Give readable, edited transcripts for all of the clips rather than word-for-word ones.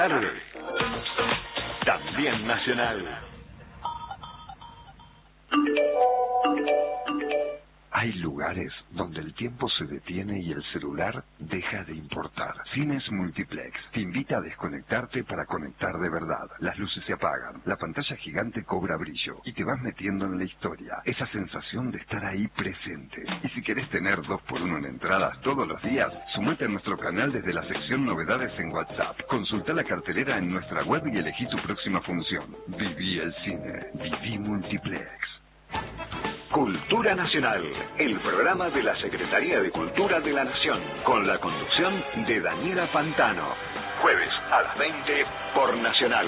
pasar, también nacional. Hay lugares donde el tiempo se detiene y el celular deja de importar. Cines Multiplex te invita a desconectarte para conectar de verdad. Las luces se apagan, la pantalla gigante cobra brillo y te vas metiendo en la historia. Esa sensación de estar ahí presente. Y si querés tener 2x1 en entradas todos los días, sumate a nuestro canal desde la sección Novedades en WhatsApp. Consulta la cartelera en nuestra web y elegí tu próxima función. Viví el cine. Viví Multiplex. Cultura Nacional, el programa de la Secretaría de Cultura de la Nación, con la conducción de Daniela Pantano. Jueves a las 20 por Nacional.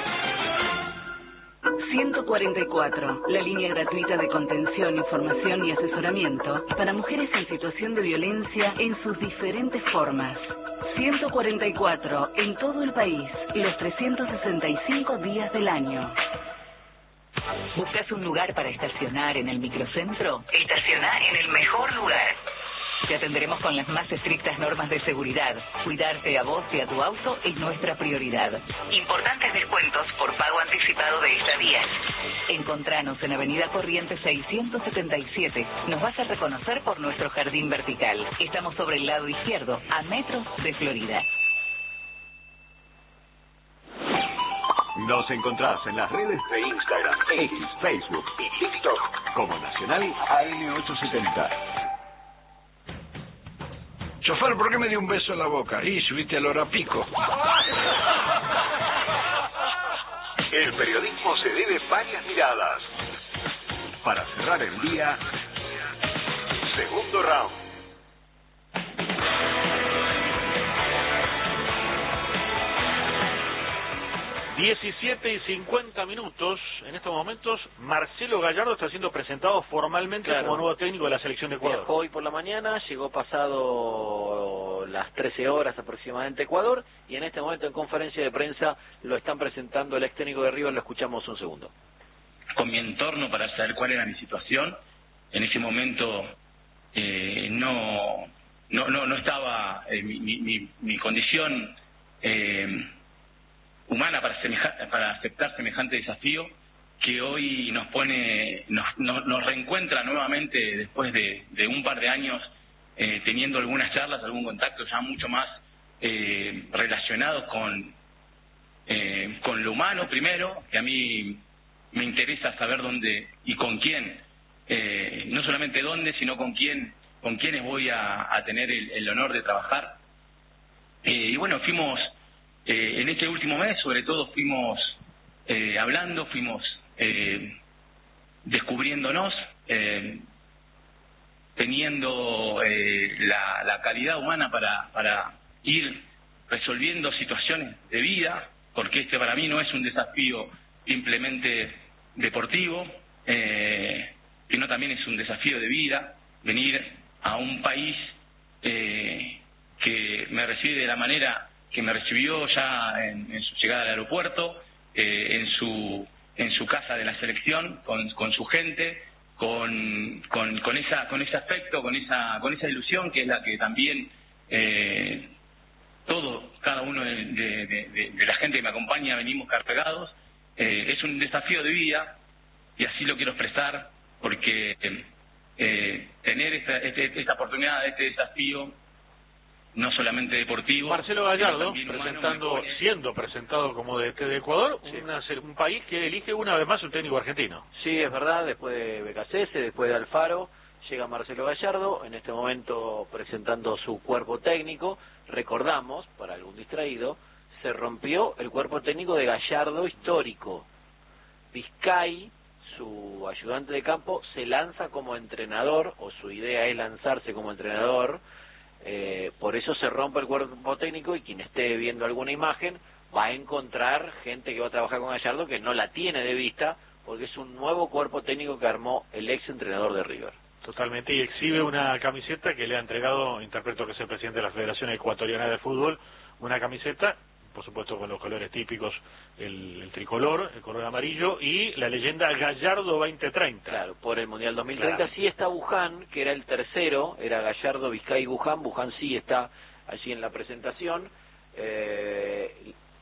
144, la línea gratuita de contención, información y asesoramiento para mujeres en situación de violencia en sus diferentes formas. 144, en todo el país, los 365 días del año. ¿Buscas un lugar para estacionar en el microcentro? Estacioná en el mejor lugar. Te atenderemos con las más estrictas normas de seguridad. Cuidarte a vos y a tu auto es nuestra prioridad. Importantes descuentos por pago anticipado de estadías. Encontranos en Avenida Corrientes 677. Nos vas a reconocer por nuestro jardín vertical. Estamos sobre el lado izquierdo, a metros de Florida. Nos encontrás en las redes de Instagram, X, Facebook y TikTok como Nacional AM870. Chofer, ¿por qué me dio un beso en la boca? Y subiste al hora pico. El periodismo se debe varias miradas. Para cerrar el día, segundo round. 17:50. En estos momentos, Marcelo Gallardo está siendo presentado formalmente como nuevo técnico de la selección de Ecuador. Viajó hoy por la mañana, llegó pasado las 13 horas aproximadamente a Ecuador, y en este momento en conferencia de prensa lo están presentando el ex técnico de River. Lo escuchamos un segundo. Con mi entorno para saber cuál era mi situación. En ese momento no estaba mi condición humana para aceptar semejante desafío que hoy nos reencuentra nuevamente después de un par de años teniendo algunas charlas, algún contacto ya mucho más relacionados con lo humano primero, que a mí me interesa saber dónde y con quién, no solamente dónde, sino con quiénes voy a tener el honor de trabajar. Y bueno, fuimos en este último mes, sobre todo, fuimos hablando, fuimos descubriéndonos, teniendo la calidad humana para ir resolviendo situaciones de vida, porque este para mí no es un desafío simplemente deportivo, sino también es un desafío de vida, venir a un país que me recibe de la manera que me recibió ya en su llegada al aeropuerto, en su casa de la selección, con su gente, con ese afecto, con esa ilusión que es la que también cada uno de la gente que me acompaña venimos cargados. Es un desafío de vida y así lo quiero expresar, porque tener esta oportunidad, este desafío, no solamente deportivo. Marcelo Gallardo humano, siendo presentado como DT de Ecuador, un país que elige una vez más un técnico argentino. Sí, es verdad, después de Becasese, después de Alfaro, llega Marcelo Gallardo, en este momento presentando su cuerpo técnico. Recordamos, para algún distraído, se rompió el cuerpo técnico de Gallardo histórico. Vizcay, su ayudante de campo, se lanza como entrenador, o su idea es lanzarse como entrenador. Por eso se rompe el cuerpo técnico, y quien esté viendo alguna imagen va a encontrar gente que va a trabajar con Gallardo que no la tiene de vista, porque es un nuevo cuerpo técnico que armó el ex entrenador de River. Totalmente, y exhibe una camiseta que le ha entregado, interpreto que es el presidente de la Federación Ecuatoriana de Fútbol, una camiseta, por supuesto con los colores típicos, el tricolor, el color amarillo, y la leyenda Gallardo 2030. Claro, por el Mundial 2030. Claro. Sí está Buján, que era el tercero, era Gallardo, Vizcay y Buján. Buján sí está allí en la presentación.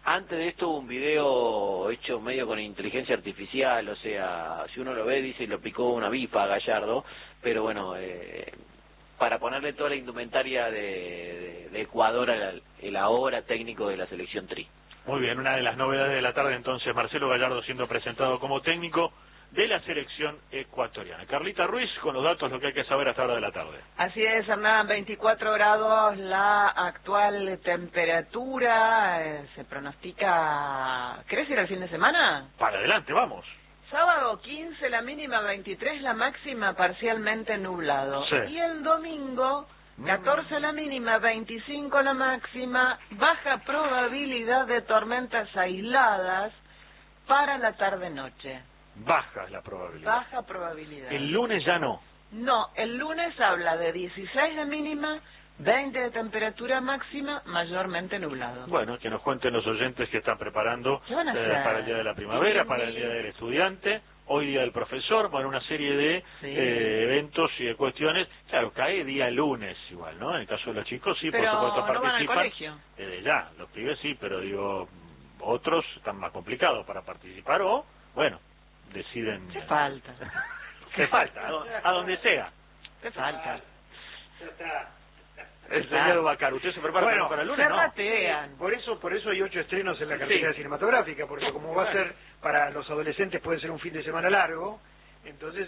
Antes de esto hubo un video hecho medio con inteligencia artificial, o sea, si uno lo ve dice lo picó una bifa a Gallardo, pero bueno, para ponerle toda la indumentaria de Ecuador el ahora técnico de la selección Tri. Muy bien, una de las novedades de la tarde entonces, Marcelo Gallardo siendo presentado como técnico de la selección ecuatoriana. Carlita Ruiz con los datos, lo que hay que saber hasta ahora de la tarde. Así es, Hernán, 24 grados la actual temperatura, se pronostica... ¿Querés ir al fin de semana? Para adelante, vamos. Sábado 15, la mínima 23, la máxima parcialmente nublado. Sí. Y el domingo 14 la mínima, 25 la máxima, baja probabilidad de tormentas aisladas para la tarde-noche. Baja la probabilidad. Baja probabilidad. El lunes ya no. No, el lunes habla de 16 de mínima, 20 de temperatura máxima, mayormente nublado. Bueno, que nos cuenten los oyentes que están preparando ¿Qué van a hacer? para el Día de la Primavera, para el Día del Estudiante, hoy Día del Profesor, bueno, una serie de eventos y de cuestiones. Claro, cae día lunes igual, ¿no? En el caso de los chicos sí, pero por supuesto no van al participan. colegio. Desde ya, los pibes sí, pero digo, otros están más complicados para participar o, bueno, deciden... ¿Qué falta? ¿Qué falta? A donde sea. ¿Qué falta? Ya está. El señor Bacar, ¿usted se prepara para el lunes? Ratean. Por eso hay 8 estrenos en la cartelera cinematográfica, porque como va a ser para los adolescentes, puede ser un fin de semana largo, entonces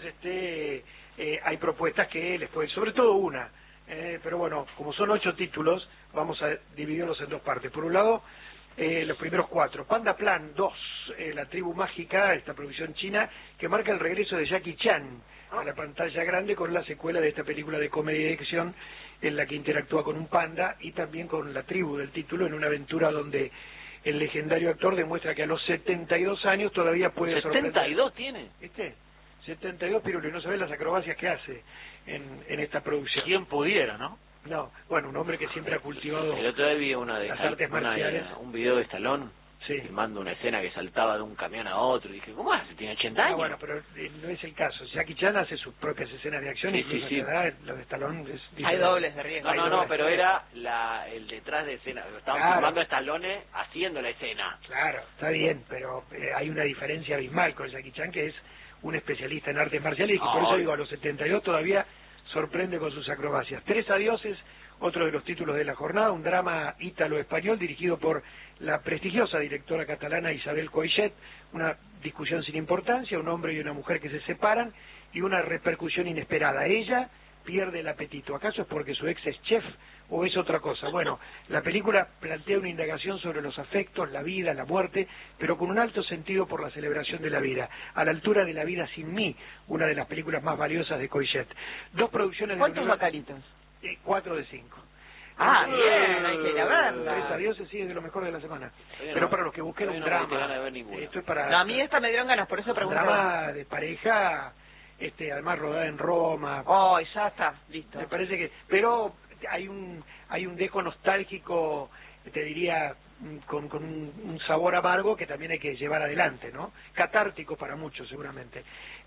hay propuestas que les pueden, sobre todo una, pero bueno, como son 8 títulos, vamos a dividirlos en dos partes. Por un lado, los primeros 4. Panda Plan 2, La Tribu Mágica, esta producción china, que marca el regreso de Jackie Chan a la pantalla grande con la secuela de esta película de comedia y acción en la que interactúa con un panda y también con la tribu del título en una aventura donde el legendario actor demuestra que a los 72 años todavía puede sorprender. ¿72 tiene? ¿Viste? 72, pero no sabés las acrobacias que hace en esta producción. ¿Quién pudiera, no? No, bueno, un hombre que siempre ha cultivado El otro día vi las artes marciales. un video de Stallone Sí. filmando una escena que saltaba de un camión a otro y dije, ¿cómo hace? Tiene 80 años. Bueno, pero no es el caso. Jackie Chan hace sus propias escenas de acción y Sí. lo de Stallone es diferente. Hay dobles de riesgo. No, pero era el detrás de escena. Estaban filmando a Stallone haciendo la escena. Claro, está bien, pero hay una diferencia abismal con Jackie Chan, que es un especialista en artes marciales y que por eso digo, a los 72 todavía sorprende con sus acrobacias. 3 adioses, otro de los títulos de la jornada, un drama ítalo-español dirigido por la prestigiosa directora catalana Isabel Coixet, una discusión sin importancia, un hombre y una mujer que se separan y una repercusión inesperada. Ella pierde el apetito. ¿Acaso es porque su ex es chef o es otra cosa? Bueno, la película plantea una indagación sobre los afectos, la vida, la muerte, pero con un alto sentido por la celebración de la vida, a la altura de La vida sin mí, una de las películas más valiosas de Coixet. 2 producciones... ¿Cuántos bacaritos? 4 de 5. Bien, hay que ir a verla. 3 adioses, sí, es de lo mejor de la semana. Pero para los que busquen un drama, esto es para... No, a mí esta me dieron ganas, por eso un pregunté. drama de pareja, además rodada en Roma. Oh, ya está, listo. Me parece que... Pero hay un dejo nostálgico, te diría, con un sabor amargo que también hay que llevar adelante, ¿no? Catártico para muchos, seguramente.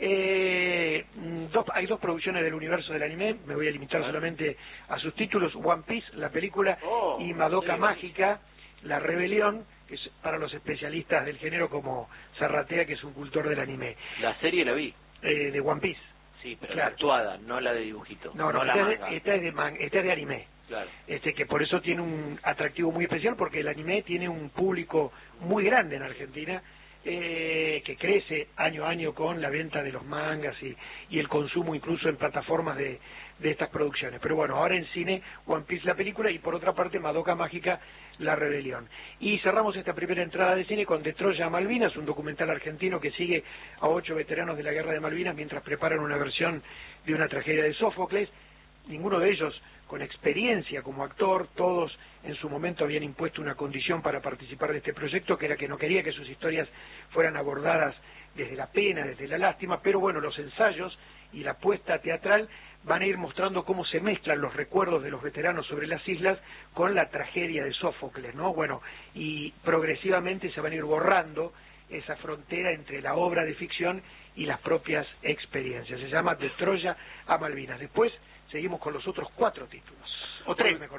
Hay 2 producciones del universo del anime, me voy a limitar solamente a sus títulos: One Piece, la película, y Madoka Mágica, la rebelión, que es para los especialistas del género como Zarratea, que es un cultor del anime. La serie la vi. De One Piece. Sí, pero claro. la actuada, no la de dibujito. No, la manga. esta es de anime. Claro. Que por eso tiene un atractivo muy especial, porque el anime tiene un público muy grande en Argentina, que crece año a año con la venta de los mangas y el consumo incluso en plataformas de estas producciones. Pero bueno, ahora en cine, One Piece la película, y por otra parte Madoka Mágica, la rebelión. Y cerramos esta primera entrada de cine con De Troya a Malvinas, un documental argentino que sigue a 8 veteranos de la guerra de Malvinas mientras preparan una versión de una tragedia de Sófocles. Ninguno de ellos con experiencia como actor, todos en su momento habían impuesto una condición para participar de este proyecto, que era que no quería que sus historias fueran abordadas desde la pena, desde la lástima, pero bueno, los ensayos y la puesta teatral van a ir mostrando cómo se mezclan los recuerdos de los veteranos sobre las islas con la tragedia de Sófocles, ¿no? Bueno, y progresivamente se van a ir borrando esa frontera entre la obra de ficción y las propias experiencias. Se llama De Troya a Malvinas. Después seguimos con los otros 4 títulos, o 3 mejor dicho.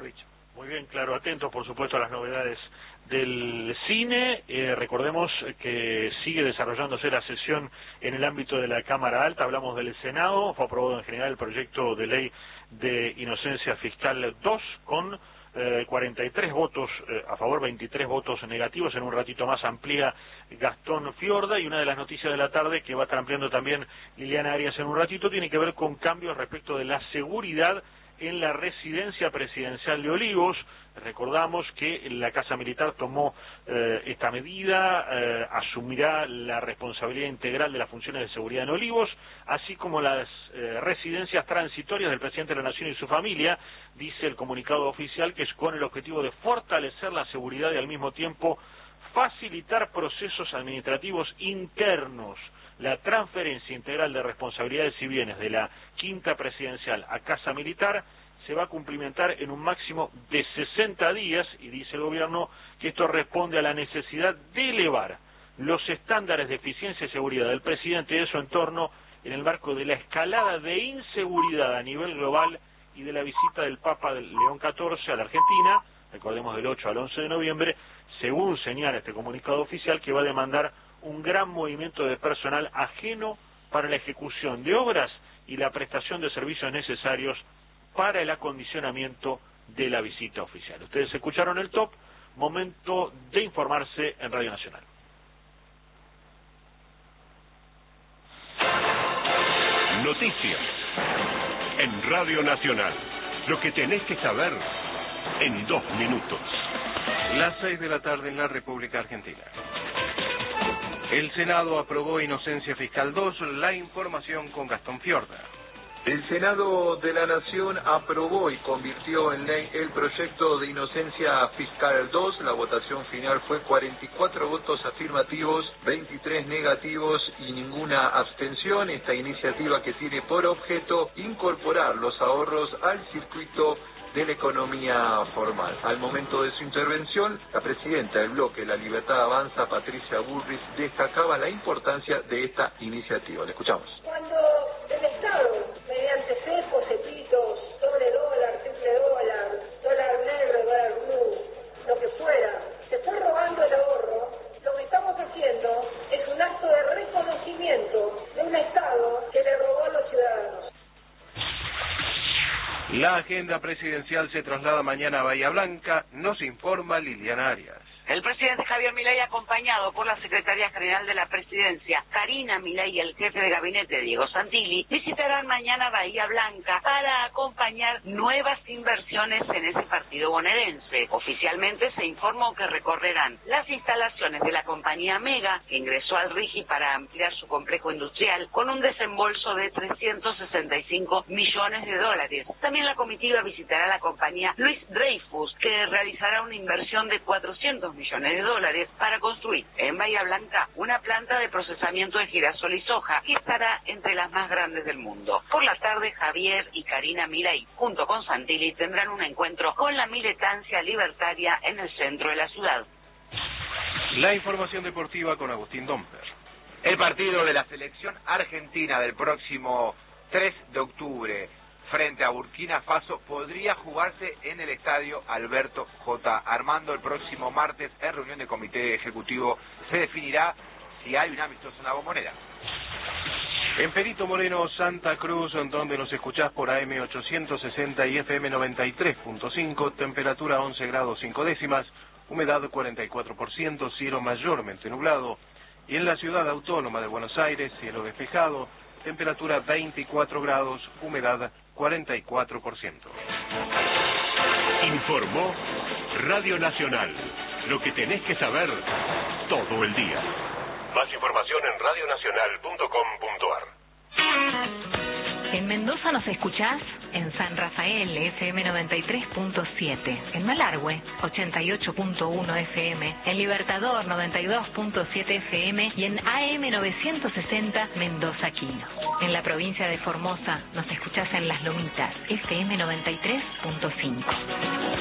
Muy bien, claro, atentos por supuesto a las novedades del cine. Recordemos que sigue desarrollándose la sesión en el ámbito de la Cámara Alta. Hablamos del Senado. Fue aprobado en general el proyecto de ley de inocencia fiscal 2 con 43 votos a favor, 23 votos negativos. En un ratito más amplía Gastón Fiorda, y una de las noticias de la tarde que va a estar ampliando también Liliana Arias en un ratito tiene que ver con cambios respecto de la seguridad en la residencia presidencial de Olivos. Recordamos que la Casa Militar tomó esta medida, asumirá la responsabilidad integral de las funciones de seguridad en Olivos, así como las residencias transitorias del presidente de la Nación y su familia, dice el comunicado oficial, que es con el objetivo de fortalecer la seguridad y al mismo tiempo facilitar procesos administrativos internos. La transferencia integral de responsabilidades y bienes de la Quinta Presidencial a Casa Militar se va a cumplimentar en un máximo de 60 días, y dice el gobierno que esto responde a la necesidad de elevar los estándares de eficiencia y seguridad del presidente y de su entorno en el marco de la escalada de inseguridad a nivel global y de la visita del Papa León XIV a la Argentina, recordemos del 8 al 11 de noviembre, según señala este comunicado oficial, que va a demandar un gran movimiento de personal ajeno para la ejecución de obras y la prestación de servicios necesarios para el acondicionamiento de la visita oficial. Ustedes escucharon el top, momento de informarse en Radio Nacional. Noticias en Radio Nacional. Lo que tenés que saber en 2 minutos. Las 6 de la tarde en la República Argentina. El Senado aprobó Inocencia Fiscal 2, la información con Gastón Fiorda. El Senado de la Nación aprobó y convirtió en ley el proyecto de Inocencia Fiscal 2. La votación final fue 44 votos afirmativos, 23 negativos y ninguna abstención. Esta iniciativa, que tiene por objeto incorporar los ahorros al circuito de la economía formal. Al momento de su intervención, la presidenta del bloque La Libertad Avanza, Patricia Bullrich, destacaba la importancia de esta iniciativa. Le escuchamos. Cuando el Estado, mediante cepos, cepitos, doble dólar, triple dólar, dólar negro, dólar blue, lo que fuera, se fue robando el ahorro, lo que estamos haciendo es un acto de reconocimiento de un Estado que le robó a los ciudadanos. La agenda presidencial se traslada mañana a Bahía Blanca, nos informa Liliana Arias. El presidente Javier Milei, acompañado por la secretaria general de la presidencia, Karina Milei, y el jefe de gabinete, Diego Santilli, visitarán mañana Bahía Blanca para acompañar nuevas inversiones en ese partido bonaerense. Oficialmente se informó que recorrerán las instalaciones de la compañía Mega, que ingresó al RIGI para ampliar su complejo industrial con un desembolso de $365 millones. También la comitiva visitará la compañía Luis Dreyfus, que realizará una inversión de $400 millones para construir en Bahía Blanca una planta de procesamiento de girasol y soja que estará entre las más grandes del mundo. Por la tarde, Javier y Karina Milei, junto con Santilli, tendrán un encuentro con la militancia libertaria en el centro de la ciudad. La información deportiva con Agustín Domper. El partido de la selección argentina del próximo 3 de octubre frente a Burkina Faso podría jugarse en el estadio Alberto J. Armando el próximo martes. En reunión de comité ejecutivo se definirá si hay un amistoso en la Bombonera. En Perito Moreno, Santa Cruz, donde nos escuchás por AM 860 y FM 93.5, temperatura 11 grados 5 décimas, humedad 44%, cielo mayormente nublado. Y en la ciudad autónoma de Buenos Aires, cielo despejado, temperatura 24 grados, humedad 44%. Informó Radio Nacional. Lo que tenés que saber todo el día. Más información en radionacional.com.ar. En Mendoza nos escuchás en San Rafael, FM 93.7, en Malargüe, 88.1 FM, en Libertador, 92.7 FM y en AM 960 Mendoza Quino. En la provincia de Formosa nos escuchás en Las Lomitas, FM 93.5.